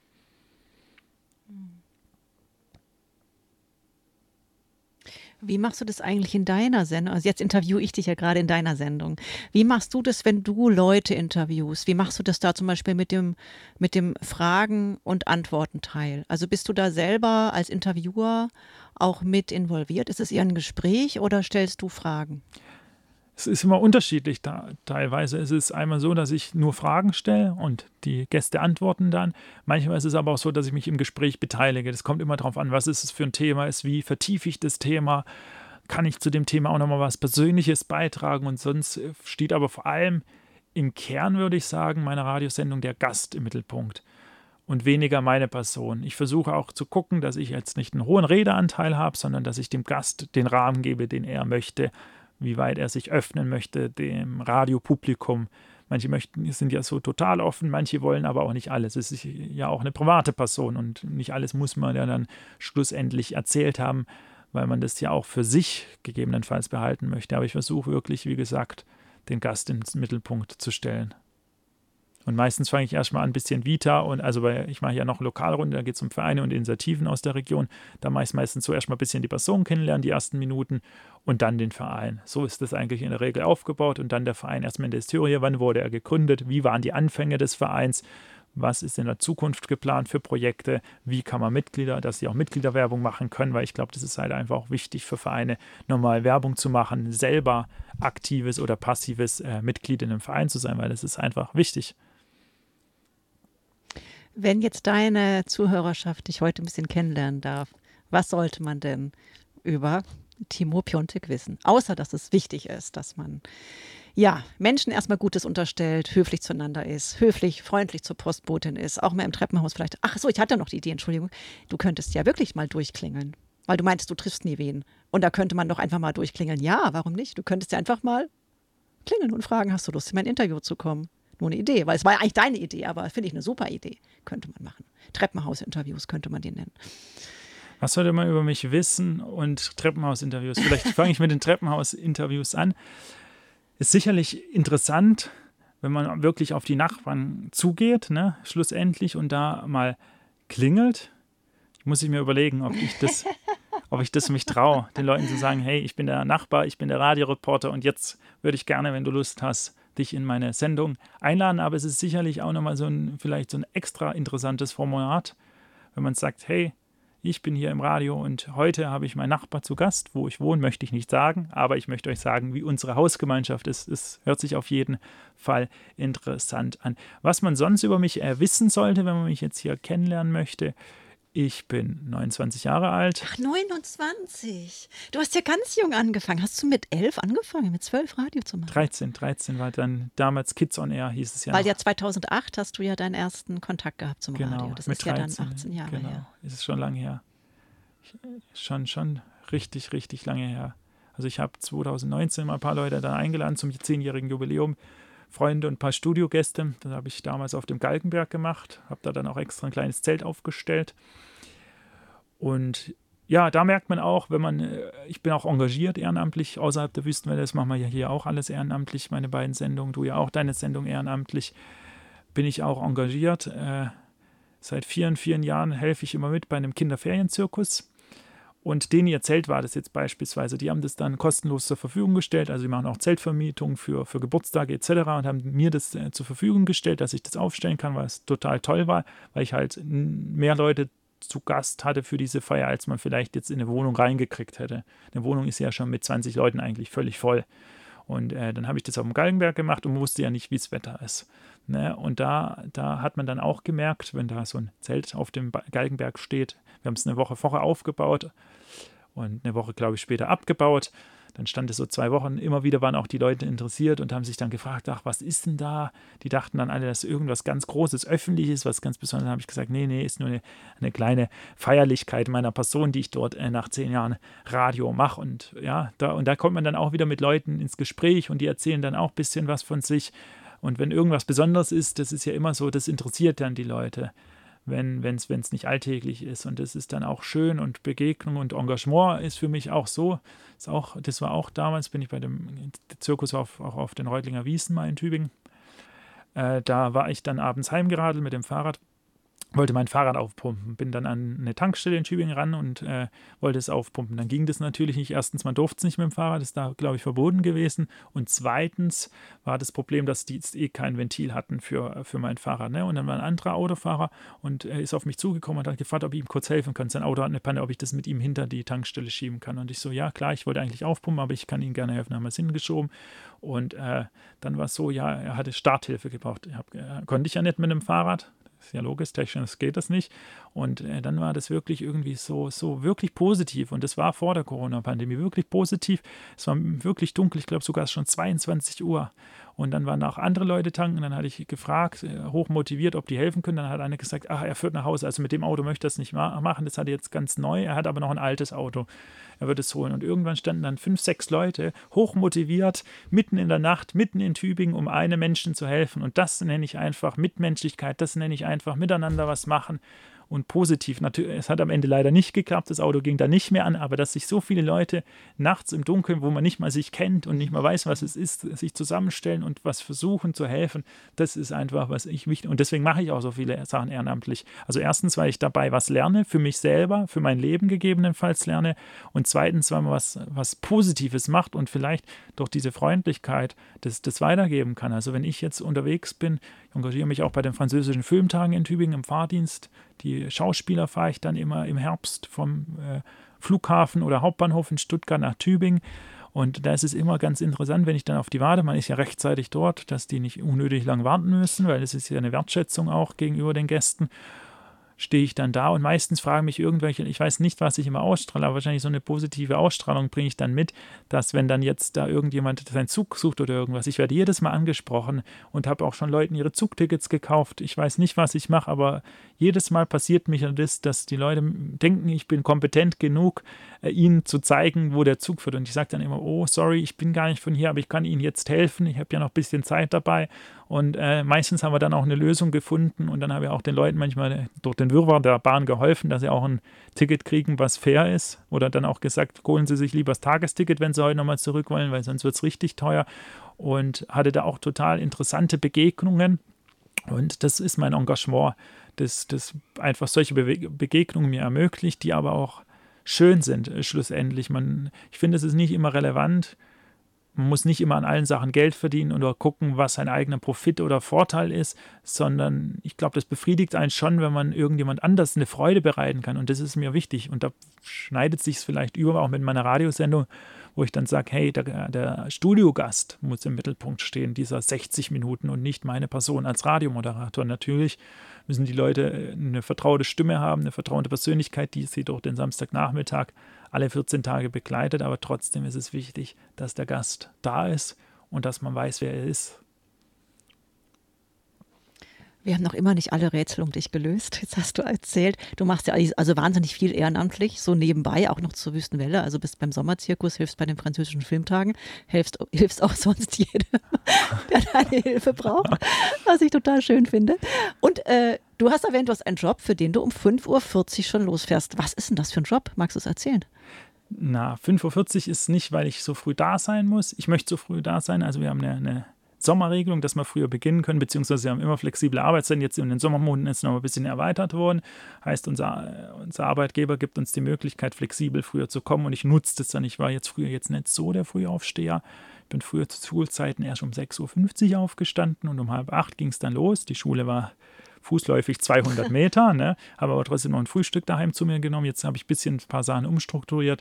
Wie machst du das eigentlich in deiner Sendung? Also jetzt interviewe ich dich ja gerade in deiner Sendung. Wie machst du das, wenn du Leute interviewst? Wie machst du das da zum Beispiel mit dem Fragen- und Antworten-Teil? Also bist du da selber als Interviewer auch mit involviert? Ist es eher ein Gespräch oder stellst du Fragen? Es ist immer unterschiedlich. Teilweise ist es einmal so, dass ich nur Fragen stelle und die Gäste antworten dann. Manchmal ist es aber auch so, dass ich mich im Gespräch beteilige. Das kommt immer darauf an, was ist es für ein Thema ist, wie vertiefe ich das Thema, kann ich zu dem Thema auch nochmal was Persönliches beitragen und sonst steht aber vor allem im Kern, würde ich sagen, meiner Radiosendung der Gast im Mittelpunkt und weniger meine Person. Ich versuche auch zu gucken, dass ich jetzt nicht einen hohen Redeanteil habe, sondern dass ich dem Gast den Rahmen gebe, den er möchte, wie weit er sich öffnen möchte dem Radiopublikum. Manche sind ja so total offen, manche wollen aber auch nicht alles. Es ist ja auch eine private Person und nicht alles muss man ja dann schlussendlich erzählt haben, weil man das ja auch für sich gegebenenfalls behalten möchte. Aber ich versuche wirklich, wie gesagt, den Gast ins Mittelpunkt zu stellen. Und meistens fange ich erstmal an, ein bisschen Vita und ich mache ja noch Lokalrunde, da geht es um Vereine und Initiativen aus der Region. Da mache ich meistens so erstmal ein bisschen die Person kennenlernen, die ersten Minuten und dann den Verein. So ist das eigentlich in der Regel aufgebaut und dann der Verein erstmal in der Historie. Wann wurde er gegründet? Wie waren die Anfänge des Vereins? Was ist in der Zukunft geplant für Projekte? Wie kann man Mitglieder, dass sie auch Mitgliederwerbung machen können? Weil ich glaube, das ist halt einfach auch wichtig für Vereine, nochmal Werbung zu machen, selber aktives oder passives Mitglied in einem Verein zu sein, weil das ist einfach wichtig. Wenn jetzt deine Zuhörerschaft dich heute ein bisschen kennenlernen darf, was sollte man denn über Timo Piontek wissen? Außer, dass es wichtig ist, dass man Menschen erstmal Gutes unterstellt, höflich zueinander ist, höflich, freundlich zur Postbotin ist, auch mal im Treppenhaus vielleicht. Ach so, ich hatte noch die Idee, Entschuldigung. Du könntest ja wirklich mal durchklingeln, weil du meintest, du triffst nie wen. Und da könnte man doch einfach mal durchklingeln. Ja, warum nicht? Du könntest ja einfach mal klingeln und fragen, hast du Lust, in mein Interview zu kommen? Nur eine Idee, weil es war ja eigentlich deine Idee, aber finde ich eine super Idee. Könnte man machen. Treppenhaus-Interviews könnte man die nennen. Was sollte man über mich wissen und Treppenhaus-Interviews? Vielleicht fange ich mit den Treppenhaus-Interviews an. Ist sicherlich interessant, wenn man wirklich auf die Nachbarn zugeht, ne, schlussendlich, und da mal klingelt. Muss ich mir überlegen, ob ich das mich traue, den Leuten zu sagen, hey, ich bin der Nachbar, ich bin der Radioreporter und jetzt würde ich gerne, wenn du Lust hast, dich in meine Sendung einladen. Aber es ist sicherlich auch nochmal vielleicht so ein extra interessantes Format, wenn man sagt, hey, ich bin hier im Radio und heute habe ich meinen Nachbar zu Gast. Wo ich wohne, möchte ich nicht sagen, aber ich möchte euch sagen, wie unsere Hausgemeinschaft ist. Es hört sich auf jeden Fall interessant an. Was man sonst über mich wissen sollte, wenn man mich jetzt hier kennenlernen möchte: Ich bin 29 Jahre alt. Ach, 29. Du hast ja ganz jung angefangen. Hast du mit 11 angefangen, mit 12 Radio zu machen? 13 war dann damals Kids on Air, hieß es ja. Weil ja 2008 hast du ja deinen ersten Kontakt gehabt zum Radio. Das mit ist ja 13, dann 18 Jahre her. Ist es schon lange her. Schon richtig, richtig lange her. Also ich habe 2019 mal ein paar Leute da eingeladen zum 10-jährigen Jubiläum. Freunde und ein paar Studiogäste. Das habe ich damals auf dem Galgenberg gemacht. Habe da dann auch extra ein kleines Zelt aufgestellt. Und ja, da merkt man auch, ich bin auch engagiert ehrenamtlich außerhalb der Wüstenwelle. Das machen wir ja hier auch alles ehrenamtlich, meine beiden Sendungen. Du ja auch deine Sendung ehrenamtlich. Bin ich auch engagiert. Seit vielen Jahren helfe ich immer mit bei einem Kinderferienzirkus. Und denen ihr Zelt war das jetzt beispielsweise, die haben das dann kostenlos zur Verfügung gestellt. Also die machen auch Zeltvermietung für Geburtstage etc. und haben mir das zur Verfügung gestellt, dass ich das aufstellen kann, weil es total toll war, weil ich halt mehr Leute zu Gast hatte für diese Feier, als man vielleicht jetzt in eine Wohnung reingekriegt hätte. Eine Wohnung ist ja schon mit 20 Leuten eigentlich völlig voll. Und dann habe ich das auf dem Galgenberg gemacht und wusste ja nicht, wie das Wetter ist. Ne? Und da hat man dann auch gemerkt, wenn da so ein Zelt auf dem Galgenberg steht, wir haben es eine Woche vorher aufgebaut und eine Woche, glaube ich, später abgebaut. Dann stand es so 2 Wochen, immer wieder waren auch die Leute interessiert und haben sich dann gefragt, ach, was ist denn da? Die dachten dann alle, dass irgendwas ganz Großes, Öffentliches, was ganz Besonderes. Dann habe ich gesagt, nee, ist nur eine kleine Feierlichkeit meiner Person, die ich dort nach 10 Jahren Radio mache. Und ja, da kommt man dann auch wieder mit Leuten ins Gespräch und die erzählen dann auch ein bisschen was von sich. Und wenn irgendwas Besonderes ist, das ist ja immer so, das interessiert dann die Leute, wenn es nicht alltäglich ist. Und das ist dann auch schön und Begegnung und Engagement ist für mich auch so. Das war auch damals, bin ich bei dem Zirkus auch auf den Reutlinger Wiesen mal in Tübingen. Da war ich dann abends heimgeradelt mit dem Fahrrad, wollte mein Fahrrad aufpumpen, bin dann an eine Tankstelle in Tübingen ran und wollte es aufpumpen. Dann ging das natürlich nicht. Erstens, man durfte es nicht mit dem Fahrrad, das ist da, glaube ich, verboten gewesen. Und zweitens war das Problem, dass die jetzt kein Ventil hatten für mein Fahrrad. Ne? Und dann war ein anderer Autofahrer und ist auf mich zugekommen und hat gefragt, ob ich ihm kurz helfen kann. Sein Auto hat eine Panne, ob ich das mit ihm hinter die Tankstelle schieben kann. Und ich so, ja klar, ich wollte eigentlich aufpumpen, aber ich kann Ihnen gerne helfen. Dann haben wir es hingeschoben. Und dann war es so, ja, er hatte Starthilfe gebraucht. Konnte ich ja nicht mit einem Fahrrad. Ist ja logisch, technisch geht das nicht. Und dann war das wirklich irgendwie so wirklich positiv. Und das war vor der Corona-Pandemie wirklich positiv. Es war wirklich dunkel, ich glaube sogar schon 22 Uhr. Und dann waren auch andere Leute tanken. Dann hatte ich gefragt, hochmotiviert, ob die helfen können. Dann hat einer gesagt, ach, er fährt nach Hause. Also mit dem Auto möchte er das nicht machen. Das hat er jetzt ganz neu. Er hat aber noch ein altes Auto. Er wird es holen. Und irgendwann standen dann 5, 6 Leute, hochmotiviert, mitten in der Nacht, mitten in Tübingen, um einem Menschen zu helfen. Und das nenne ich einfach Mitmenschlichkeit. Das nenne ich einfach miteinander was machen. und positiv. Natürlich, es hat am Ende leider nicht geklappt, das Auto ging da nicht mehr an, aber dass sich so viele Leute nachts im Dunkeln, wo man nicht mal sich kennt und nicht mal weiß, was es ist, sich zusammenstellen und was versuchen zu helfen, das ist einfach, was ich wichtig, und deswegen mache ich auch so viele Sachen ehrenamtlich. Also erstens, weil ich dabei was lerne, für mich selber, für mein Leben gegebenenfalls lerne, und zweitens, weil man was Positives macht und vielleicht durch diese Freundlichkeit das weitergeben kann. Also wenn ich jetzt unterwegs bin, ich engagiere mich auch bei den französischen Filmtagen in Tübingen im Fahrdienst. Die Schauspieler fahre ich dann immer im Herbst vom Flughafen oder Hauptbahnhof in Stuttgart nach Tübingen. Und da ist es immer ganz interessant, wenn ich dann auf die warte, man ist ja rechtzeitig dort, dass die nicht unnötig lang warten müssen, weil es ist ja eine Wertschätzung auch gegenüber den Gästen. Stehe ich dann da und meistens fragen mich irgendwelche, ich weiß nicht, was ich immer ausstrahle, aber wahrscheinlich so eine positive Ausstrahlung bringe ich dann mit, dass wenn dann jetzt da irgendjemand seinen Zug sucht oder irgendwas, ich werde jedes Mal angesprochen und habe auch schon Leuten ihre Zugtickets gekauft. Ich weiß nicht, was ich mache, aber jedes Mal passiert mir das, dass die Leute denken, ich bin kompetent genug, ihnen zu zeigen, wo der Zug führt. Und ich sage dann immer, oh, sorry, ich bin gar nicht von hier, aber ich kann Ihnen jetzt helfen. Ich habe ja noch ein bisschen Zeit dabei. Und meistens haben wir dann auch eine Lösung gefunden. Und dann habe ich auch den Leuten manchmal durch den Wirrwarr der Bahn geholfen, dass sie auch ein Ticket kriegen, was fair ist. Oder dann auch gesagt, holen Sie sich lieber das Tagesticket, wenn Sie heute nochmal zurück wollen, weil sonst wird es richtig teuer. Und hatte da auch total interessante Begegnungen. Und das ist mein Engagement, das einfach solche Begegnungen mir ermöglicht, die aber auch schön sind schlussendlich. Ich finde, es ist nicht immer relevant. Man muss nicht immer an allen Sachen Geld verdienen oder gucken, was sein eigener Profit oder Vorteil ist, sondern ich glaube, das befriedigt einen schon, wenn man irgendjemand anders eine Freude bereiten kann. Und das ist mir wichtig. Und da schneidet sich es vielleicht über, auch mit meiner Radiosendung, wo ich dann sage, hey, der Studiogast muss im Mittelpunkt stehen, dieser 60 Minuten und nicht meine Person als Radiomoderator. Natürlich müssen die Leute eine vertraute Stimme haben, eine vertraute Persönlichkeit, die sie durch den Samstagnachmittag alle 14 Tage begleitet, aber trotzdem ist es wichtig, dass der Gast da ist und dass man weiß, wer er ist. Wir haben noch immer nicht alle Rätsel um dich gelöst. Jetzt hast du erzählt, du machst ja also wahnsinnig viel ehrenamtlich, so nebenbei, auch noch zur Wüstenwelle. Also bist beim Sommerzirkus, hilfst bei den französischen Filmtagen, hilfst auch sonst jedem, der deine Hilfe braucht, was ich total schön finde. Und du hast erwähnt, du hast einen Job, für den du um 5:40 Uhr schon losfährst. Was ist denn das für ein Job? Magst du es erzählen? Na, 5:40 Uhr ist nicht, weil ich so früh da sein muss. Ich möchte so früh da sein. Also wir haben eine Sommerregelung, dass wir früher beginnen können, beziehungsweise wir haben immer flexible Arbeitszeiten. Jetzt in den Sommermonaten ist es noch ein bisschen erweitert worden. Heißt, unser Arbeitgeber gibt uns die Möglichkeit, flexibel früher zu kommen, und ich nutze das dann. Ich war jetzt früher nicht so der Frühaufsteher. Ich bin früher zu Schulzeiten erst um 6:50 Uhr aufgestanden und um 7:30 ging es dann los. Die Schule war fußläufig 200 Meter, ne? Habe aber trotzdem noch ein Frühstück daheim zu mir genommen. Jetzt habe ich ein paar Sachen umstrukturiert,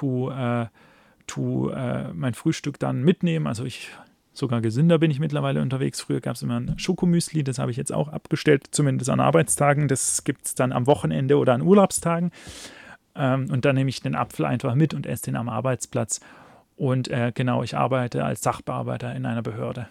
mein Frühstück dann mitnehmen. Also sogar gesünder bin ich mittlerweile unterwegs. Früher gab es immer ein Schokomüsli, das habe ich jetzt auch abgestellt, zumindest an Arbeitstagen. Das gibt es dann am Wochenende oder an Urlaubstagen. Und dann nehme ich den Apfel einfach mit und esse den am Arbeitsplatz. Und genau, ich arbeite als Sachbearbeiter in einer Behörde.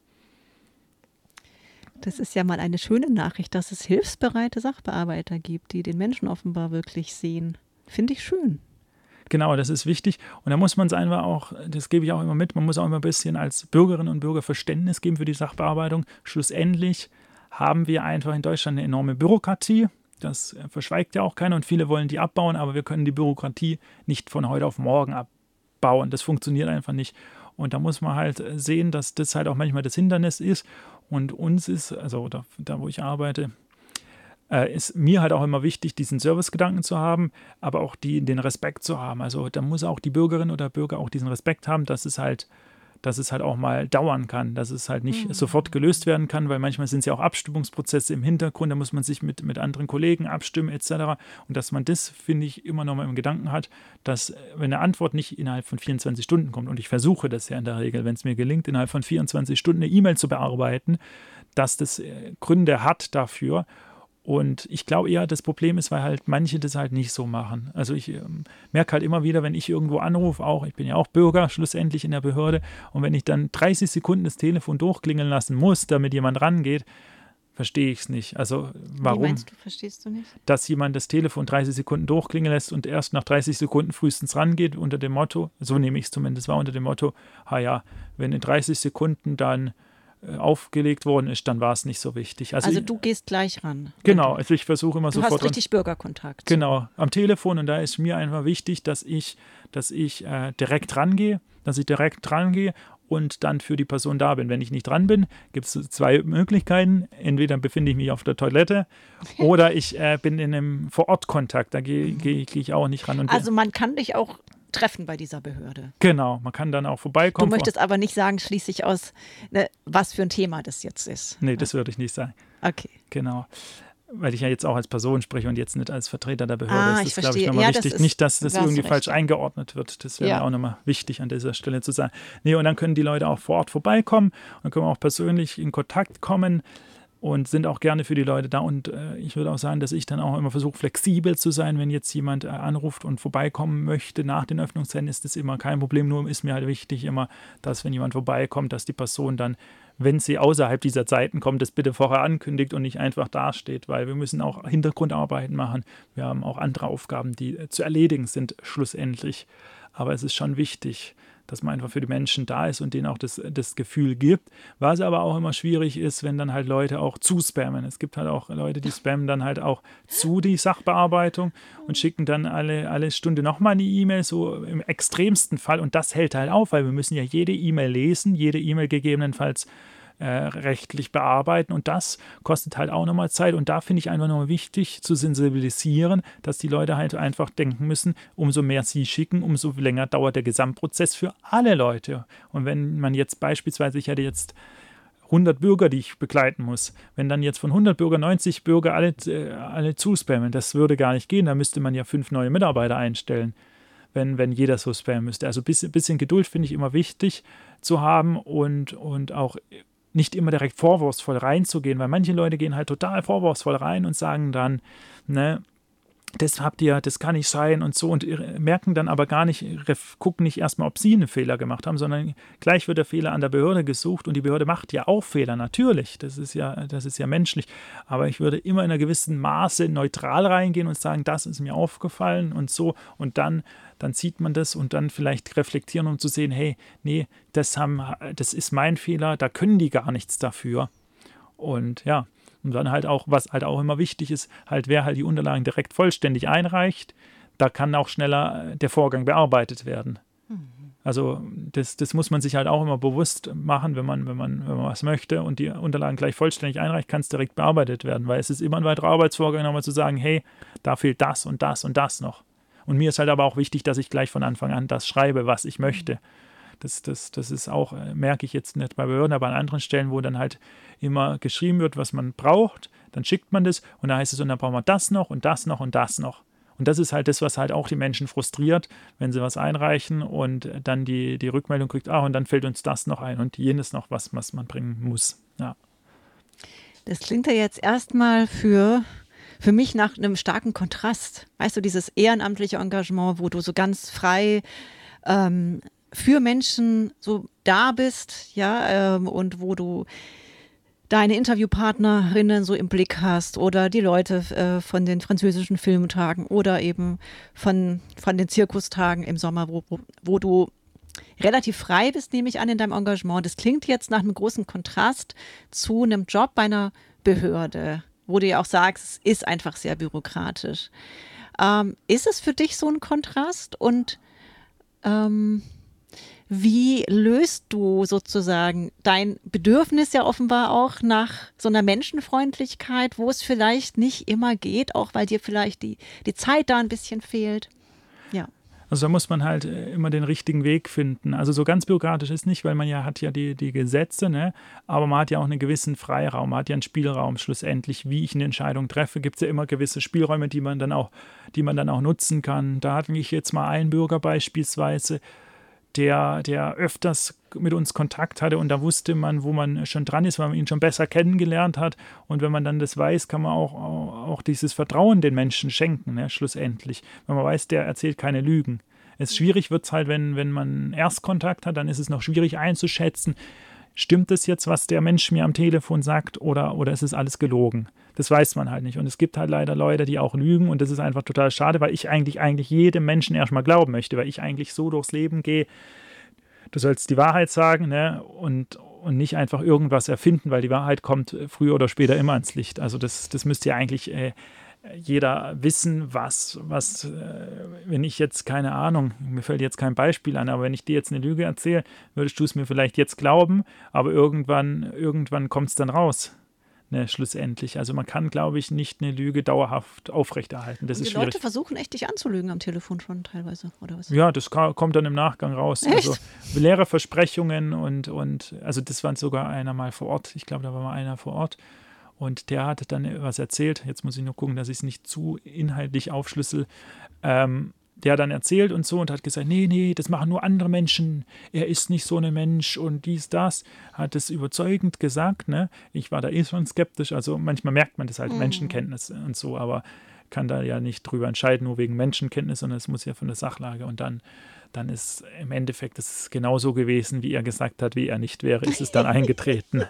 Das ist ja mal eine schöne Nachricht, dass es hilfsbereite Sachbearbeiter gibt, die den Menschen offenbar wirklich sehen. Finde ich schön. Genau, das ist wichtig. Und da muss man es einfach auch, das gebe ich auch immer mit, man muss auch immer ein bisschen als Bürgerinnen und Bürger Verständnis geben für die Sachbearbeitung. Schlussendlich haben wir einfach in Deutschland eine enorme Bürokratie. Das verschweigt ja auch keiner, und viele wollen die abbauen, aber wir können die Bürokratie nicht von heute auf morgen abbauen. Das funktioniert einfach nicht. Und da muss man halt sehen, dass das halt auch manchmal das Hindernis ist. Und uns ist, also da wo ich arbeite, ist mir halt auch immer wichtig, diesen Servicegedanken zu haben, aber auch den Respekt zu haben. Also da muss auch die Bürgerin oder Bürger auch diesen Respekt haben, dass es halt auch mal dauern kann, dass es halt nicht sofort gelöst werden kann, weil manchmal sind es ja auch Abstimmungsprozesse im Hintergrund, da muss man sich mit anderen Kollegen abstimmen etc. Und dass man das, finde ich, immer noch mal im Gedanken hat, dass wenn eine Antwort nicht innerhalb von 24 Stunden kommt, und ich versuche das ja in der Regel, wenn es mir gelingt, innerhalb von 24 Stunden eine E-Mail zu bearbeiten, dass das Gründe hat dafür. Und ich glaube eher, das Problem ist, weil halt manche das halt nicht so machen. Also ich merke halt immer wieder, wenn ich irgendwo anrufe, auch, ich bin ja auch Bürger schlussendlich in der Behörde, und wenn ich dann 30 Sekunden das Telefon durchklingeln lassen muss, damit jemand rangeht, verstehe ich es nicht. Also warum? Wie meinst du, verstehst du nicht? Dass jemand das Telefon 30 Sekunden durchklingeln lässt und erst nach 30 Sekunden frühestens rangeht, unter dem Motto, so nehme ich es zumindest wahr, unter dem Motto, ja, wenn in 30 Sekunden dann aufgelegt worden ist, dann war es nicht so wichtig. Also du gehst gleich ran. Genau, also ich versuche immer sofort. Du hast richtig Bürgerkontakt. Genau, am Telefon, und da ist mir einfach wichtig, dass ich direkt rangehe, und dann für die Person da bin. Wenn ich nicht dran bin, gibt es 2 Möglichkeiten. Entweder befinde ich mich auf der Toilette oder ich bin in einem Vor-Ort-Kontakt. Da gehe ich auch nicht ran. Und also man kann dich auch treffen bei dieser Behörde. Genau, man kann dann auch vorbeikommen. Du möchtest aber nicht sagen, schließlich aus, was für ein Thema das jetzt ist. Nee, das würde ich nicht sagen. Okay. Genau. Weil ich ja jetzt auch als Person spreche und jetzt nicht als Vertreter der Behörde. Ich das ist, glaube ich, verstehe. nochmal wichtig. Das ist, nicht, dass das irgendwie recht, falsch eingeordnet wird. Das wäre mir auch nochmal wichtig an dieser Stelle zu sagen. Nee, und dann können die Leute auch vor Ort vorbeikommen und dann können wir auch persönlich in Kontakt kommen und sind auch gerne für die Leute da. Und ich würde auch sagen, dass ich dann auch immer versuche, flexibel zu sein. Wenn jetzt jemand anruft und vorbeikommen möchte nach den Öffnungszeiten, ist das immer kein Problem. Nur ist mir halt wichtig immer, dass wenn jemand vorbeikommt, dass die Person dann, wenn sie außerhalb dieser Zeiten kommt, das bitte vorher ankündigt und nicht einfach dasteht, weil wir müssen auch Hintergrundarbeiten machen. Wir haben auch andere Aufgaben, die zu erledigen sind schlussendlich. Aber es ist schon wichtig, dass man einfach für die Menschen da ist und denen auch das Gefühl gibt. Was aber auch immer schwierig ist, wenn dann halt Leute auch zuspammen. Es gibt halt auch Leute, die spammen dann halt auch zu die Sachbearbeitung und schicken dann alle Stunde nochmal eine E-Mail, so im extremsten Fall. Und das hält halt auf, weil wir müssen ja jede E-Mail lesen, jede E-Mail gegebenenfalls rechtlich bearbeiten, und das kostet halt auch nochmal Zeit, und da finde ich einfach nochmal wichtig zu sensibilisieren, dass die Leute halt einfach denken müssen, umso mehr sie schicken, umso länger dauert der Gesamtprozess für alle Leute. Und wenn man jetzt beispielsweise, ich hätte jetzt 100 Bürger, die ich begleiten muss, wenn dann jetzt von 100 Bürger 90 Bürger alle zuspammen, das würde gar nicht gehen, da müsste man ja 5 neue Mitarbeiter einstellen, wenn jeder so spammen müsste. Also ein bisschen Geduld finde ich immer wichtig zu haben und auch nicht immer direkt vorwurfsvoll reinzugehen, weil manche Leute gehen halt total vorwurfsvoll rein und sagen dann, ne, das kann nicht sein und so, und merken dann aber gar nicht, gucken nicht erstmal, ob sie einen Fehler gemacht haben, sondern gleich wird der Fehler an der Behörde gesucht, und die Behörde macht ja auch Fehler, natürlich, das ist ja menschlich, aber ich würde immer in einer gewissen Maße neutral reingehen und sagen, das ist mir aufgefallen und so, und dann sieht man das und dann vielleicht reflektieren, um zu sehen, hey, nee, das ist mein Fehler, da können die gar nichts dafür. Und ja, und dann halt auch, was halt auch immer wichtig ist, halt wer halt die Unterlagen direkt vollständig einreicht, da kann auch schneller der Vorgang bearbeitet werden. Also das muss man sich halt auch immer bewusst machen, wenn man was möchte und die Unterlagen gleich vollständig einreicht, kann es direkt bearbeitet werden, weil es ist immer ein weiterer Arbeitsvorgang, nochmal zu sagen, hey, da fehlt das und das und das noch. Und mir ist halt aber auch wichtig, dass ich gleich von Anfang an das schreibe, was ich möchte. Das ist auch, merke ich jetzt nicht bei Behörden, aber an anderen Stellen, wo dann halt immer geschrieben wird, was man braucht, dann schickt man das und dann heißt es, und dann brauchen wir das noch und das noch und das noch. Und das ist halt das, was halt auch die Menschen frustriert, wenn sie was einreichen und dann die Rückmeldung kriegt, und dann fällt uns das noch ein und jenes noch, was man bringen muss. Ja. Das klingt ja jetzt erstmal für mich nach einem starken Kontrast. Weißt du, dieses ehrenamtliche Engagement, wo du so ganz frei für Menschen so da bist, ja, und wo du deine Interviewpartnerinnen so im Blick hast oder die Leute von den französischen Filmtagen oder eben von den Zirkustagen im Sommer, wo du relativ frei bist, nehme ich an, in deinem Engagement. Das klingt jetzt nach einem großen Kontrast zu einem Job bei einer Behörde, wo du ja auch sagst, es ist einfach sehr bürokratisch. Ist es für dich so ein Kontrast, und wie löst du sozusagen dein Bedürfnis ja offenbar auch nach so einer Menschenfreundlichkeit, wo es vielleicht nicht immer geht, auch weil dir vielleicht die Zeit da ein bisschen fehlt? Ja. Also da muss man halt immer den richtigen Weg finden. Also so ganz bürokratisch ist nicht, weil man hat ja die Gesetze, ne? Aber man hat ja auch einen gewissen Freiraum, man hat ja einen Spielraum schlussendlich, wie ich eine Entscheidung treffe. Gibt es ja immer gewisse Spielräume, die man dann auch nutzen kann. Da hatte ich jetzt mal einen Bürger beispielsweise, der öfters mit uns Kontakt hatte, und da wusste man, wo man schon dran ist, weil man ihn schon besser kennengelernt hat, und wenn man dann das weiß, kann man auch dieses Vertrauen den Menschen schenken, ne, schlussendlich, wenn man weiß, der erzählt keine Lügen. Schwierig wird es halt, wenn man Erstkontakt hat, dann ist es noch schwierig einzuschätzen, stimmt es jetzt, was der Mensch mir am Telefon sagt, oder ist es alles gelogen? Das weiß man halt nicht. Und es gibt halt leider Leute, die auch lügen, und das ist einfach total schade, weil ich eigentlich jedem Menschen erstmal glauben möchte, weil ich eigentlich so durchs Leben gehe, du sollst die Wahrheit sagen, ne? Und nicht einfach irgendwas erfinden, weil die Wahrheit kommt früher oder später immer ans Licht. Also das müsste ja eigentlich jeder wissen, was wenn ich jetzt, keine Ahnung, mir fällt jetzt kein Beispiel an, aber wenn ich dir jetzt eine Lüge erzähle, würdest du es mir vielleicht jetzt glauben, aber irgendwann kommt es dann raus. Ne, schlussendlich. Also man kann, glaube ich, nicht eine Lüge dauerhaft aufrechterhalten. Das Und ist die schwierig. Leute versuchen echt, dich anzulügen am Telefon schon teilweise, oder was? Ja, das kommt dann im Nachgang raus. Echt? Also leere Versprechungen und also das war sogar einer mal vor Ort. Ich glaube, da war mal einer vor Ort und der hat dann was erzählt. Jetzt muss ich nur gucken, dass ich es nicht zu inhaltlich aufschlüssel. Der hat dann erzählt und so und hat gesagt, nee, das machen nur andere Menschen. Er ist nicht so ein Mensch und dies, das. Hat es überzeugend gesagt. Ne? Ich war da schon skeptisch. Also manchmal merkt man das halt, Menschenkenntnis und so, aber kann da ja nicht drüber entscheiden, nur wegen Menschenkenntnis, sondern es muss ja von der Sachlage. Und dann ist im Endeffekt es genauso gewesen, wie er gesagt hat, wie er nicht wäre, ist es dann eingetreten.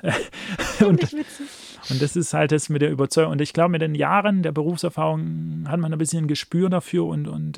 Und das ist halt das mit der Überzeugung. Und ich glaube, mit den Jahren der Berufserfahrung hat man ein bisschen ein Gespür dafür und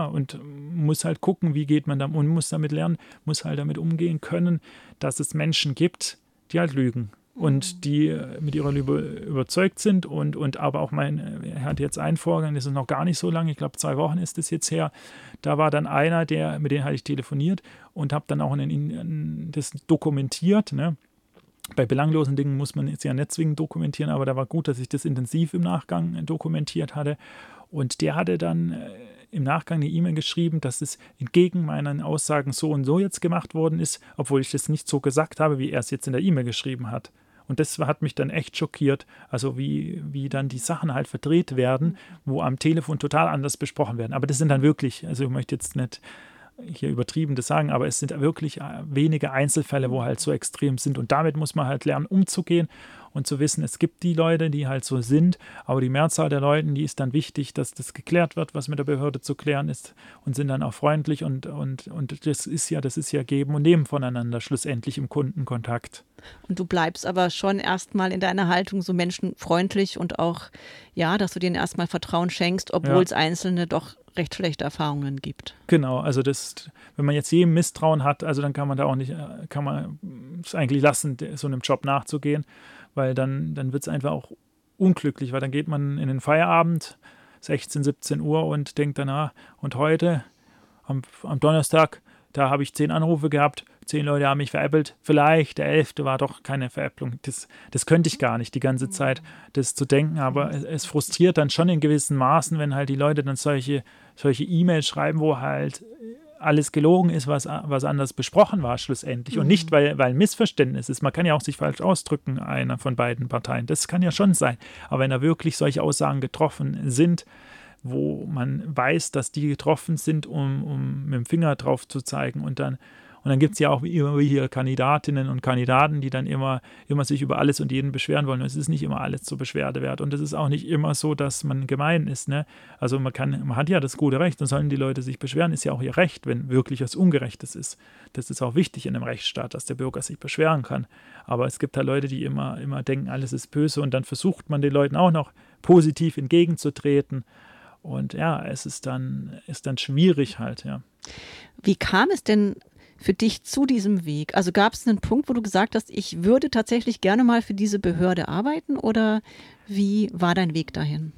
muss halt gucken, wie geht man da und muss damit lernen, muss halt damit umgehen können, dass es Menschen gibt, die halt lügen. Und die mit ihrer Lüge überzeugt sind und aber auch er hat jetzt einen Vorgang, das ist noch gar nicht so lange, ich glaube 2 Wochen ist das jetzt her, da war dann einer, mit dem hatte ich telefoniert und habe dann auch das dokumentiert, ne? Bei belanglosen Dingen muss man jetzt ja nicht zwingend dokumentieren, aber da war gut, dass ich das intensiv im Nachgang dokumentiert hatte. Und der hatte dann im Nachgang eine E-Mail geschrieben, dass es entgegen meinen Aussagen so und so jetzt gemacht worden ist, obwohl ich das nicht so gesagt habe, wie er es jetzt in der E-Mail geschrieben hat. Und das hat mich dann echt schockiert, also wie dann die Sachen halt verdreht werden, wo am Telefon total anders besprochen werden. Aber das sind dann wirklich, also ich möchte jetzt nicht hier übertrieben das sagen, aber es sind wirklich wenige Einzelfälle, wo halt so extrem sind. Und damit muss man halt lernen, umzugehen und zu wissen, es gibt die Leute, die halt so sind, aber die Mehrzahl der Leute, die ist dann wichtig, dass das geklärt wird, was mit der Behörde zu klären ist und sind dann auch freundlich und das ist ja Geben und Nehmen voneinander schlussendlich im Kundenkontakt. Und du bleibst aber schon erstmal in deiner Haltung so menschenfreundlich und auch, ja, dass du denen erstmal Vertrauen schenkst, obwohl es Einzelne doch recht schlechte Erfahrungen gibt. Genau, also wenn man jetzt jedem Misstrauen hat, also dann kann man es eigentlich lassen, so einem Job nachzugehen, weil dann wird es einfach auch unglücklich, weil dann geht man in den Feierabend, 16, 17 Uhr und denkt dann, und heute, am Donnerstag, da habe ich 10 Anrufe gehabt, 10 Leute haben mich veräppelt, vielleicht der 11. war doch keine Veräpplung. Das könnte ich gar nicht die ganze Zeit, das zu denken, aber es frustriert dann schon in gewissen Maßen, wenn halt die Leute dann solche E-Mails schreiben, wo halt alles gelogen ist, was anders besprochen war schlussendlich. Und nicht, weil ein Missverständnis ist. Man kann ja auch sich falsch ausdrücken, einer von beiden Parteien. Das kann ja schon sein. Aber wenn da wirklich solche Aussagen getroffen sind, wo man weiß, dass die getroffen sind, um mit dem Finger drauf zu zeigen und dann gibt es ja auch immer wieder Kandidatinnen und Kandidaten, die dann immer sich über alles und jeden beschweren wollen. Und es ist nicht immer alles zur Beschwerde wert. Und es ist auch nicht immer so, dass man gemein ist. Ne? Also man hat ja das gute Recht und sollen die Leute sich beschweren, ist ja auch ihr Recht, wenn wirklich was Ungerechtes ist. Das ist auch wichtig in einem Rechtsstaat, dass der Bürger sich beschweren kann. Aber es gibt halt Leute, die immer denken, alles ist böse und dann versucht man den Leuten auch noch positiv entgegenzutreten. Und ja, es ist dann schwierig halt, ja. Wie kam es denn für dich zu diesem Weg? Also gab es einen Punkt, wo du gesagt hast, ich würde tatsächlich gerne mal für diese Behörde arbeiten oder wie war dein Weg dahin?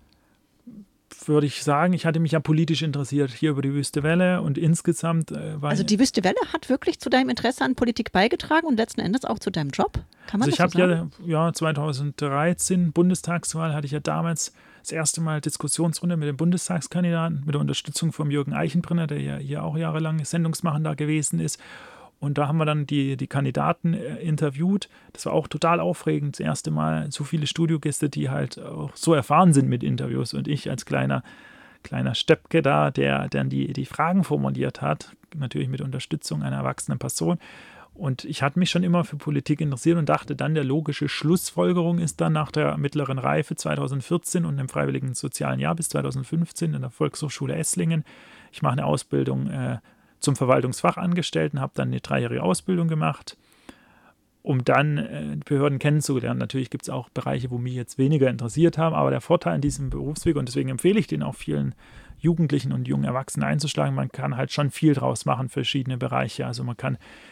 Würde ich sagen, ich hatte mich ja politisch interessiert hier über die Wüste Welle und insgesamt war Also die Wüste Welle hat wirklich zu deinem Interesse an Politik beigetragen und letzten Endes auch zu deinem Job? Kann man das so sagen? Ich habe 2013 Bundestagswahl, hatte ich ja damals das erste Mal Diskussionsrunde mit dem Bundestagskandidaten, mit der Unterstützung von Jürgen Eichenbrenner, der ja hier auch jahrelang Sendungsmachender gewesen ist. Und da haben wir dann die Kandidaten interviewt. Das war auch total aufregend. Das erste Mal so viele Studiogäste, die halt auch so erfahren sind mit Interviews. Und ich als kleiner Steppke da, der dann die Fragen formuliert hat, natürlich mit Unterstützung einer erwachsenen Person. Und ich hatte mich schon immer für Politik interessiert und dachte dann, der logische Schlussfolgerung ist dann nach der mittleren Reife 2014 und dem freiwilligen sozialen Jahr bis 2015 in der Volkshochschule Esslingen. Ich mache eine Ausbildung zum Verwaltungsfachangestellten, habe dann eine 3-jährige Ausbildung gemacht, um dann Behörden kennenzulernen. Natürlich gibt es auch Bereiche, wo mich jetzt weniger interessiert haben, aber der Vorteil an diesem Berufsweg, und deswegen empfehle ich den auch vielen Jugendlichen und jungen Erwachsenen einzuschlagen, man kann halt schon viel draus machen, verschiedene Bereiche. Also man kann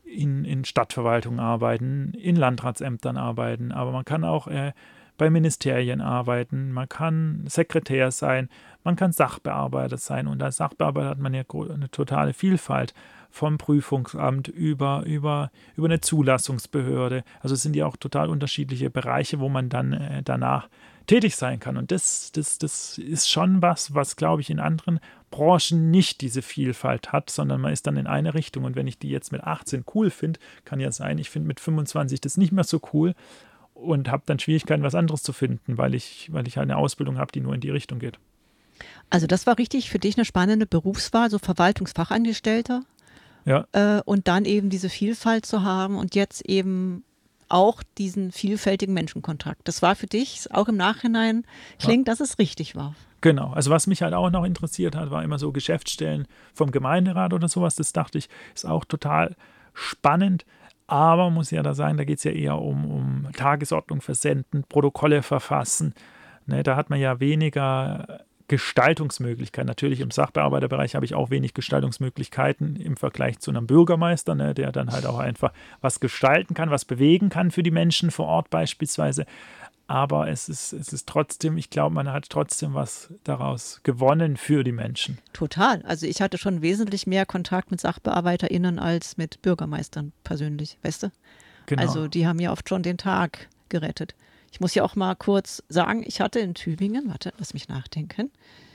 in Stadtverwaltungen arbeiten, in Landratsämtern arbeiten, aber man kann auch bei Ministerien arbeiten, man kann Sekretär sein, man kann Sachbearbeiter sein und als Sachbearbeiter hat man ja eine totale Vielfalt vom Prüfungsamt über eine Zulassungsbehörde. Also es sind ja auch total unterschiedliche Bereiche, wo man dann danach tätig sein kann. Und das ist schon was, glaube ich, in anderen Branchen nicht diese Vielfalt hat, sondern man ist dann in eine Richtung. Und wenn ich die jetzt mit 18 cool finde, kann ja sein, ich finde mit 25 das nicht mehr so cool und habe dann Schwierigkeiten, was anderes zu finden, weil ich halt eine Ausbildung habe, die nur in die Richtung geht. Also das war richtig für dich eine spannende Berufswahl, so Verwaltungsfachangestellter. Ja. Und dann eben diese Vielfalt zu haben und jetzt eben auch diesen vielfältigen Menschenkontakt. Das war für dich auch im Nachhinein, klingt, dass es richtig war. Genau, also was mich halt auch noch interessiert hat, war immer so Geschäftsstellen vom Gemeinderat oder sowas. Das dachte ich, ist auch total spannend. Aber muss ja da sagen, da geht es ja eher um Tagesordnung versenden, Protokolle verfassen. Ne, da hat man ja weniger Gestaltungsmöglichkeiten. Natürlich im Sachbearbeiterbereich habe ich auch wenig Gestaltungsmöglichkeiten im Vergleich zu einem Bürgermeister, ne, der dann halt auch einfach was gestalten kann, was bewegen kann für die Menschen vor Ort beispielsweise. Aber es ist trotzdem, ich glaube, man hat trotzdem was daraus gewonnen für die Menschen. Total. Also ich hatte schon wesentlich mehr Kontakt mit SachbearbeiterInnen als mit Bürgermeistern persönlich, weißt du? Genau. Also die haben ja oft schon den Tag gerettet. Ich muss ja auch mal kurz sagen, ich hatte in Tübingen, warte, lass mich nachdenken,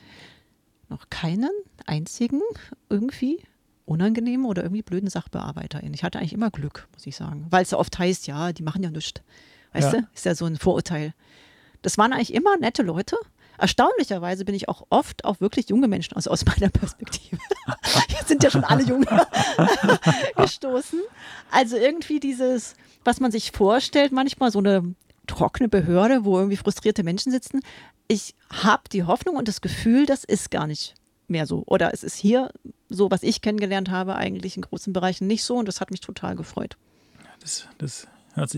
noch keinen einzigen irgendwie unangenehmen oder irgendwie blöden SachbearbeiterInnen. Ich hatte eigentlich immer Glück, muss ich sagen. Weil es ja oft heißt, ja, die machen ja nichts. Weißt du? Ist ja so ein Vorurteil. Das waren eigentlich immer nette Leute. Erstaunlicherweise bin ich auch oft auf wirklich junge Menschen, also aus meiner Perspektive. Jetzt sind ja schon alle jung gestoßen. Also irgendwie dieses, was man sich vorstellt, manchmal so eine trockene Behörde, wo irgendwie frustrierte Menschen sitzen. Ich habe die Hoffnung und das Gefühl, das ist gar nicht mehr so. Oder es ist hier so, was ich kennengelernt habe, eigentlich in großen Bereichen nicht so und das hat mich total gefreut. Das